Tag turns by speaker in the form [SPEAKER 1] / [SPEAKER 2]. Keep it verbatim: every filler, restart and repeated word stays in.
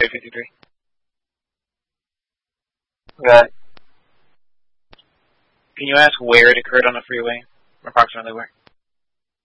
[SPEAKER 1] fifty-three. Got it. Can you ask where it occurred on the freeway? Approximately where?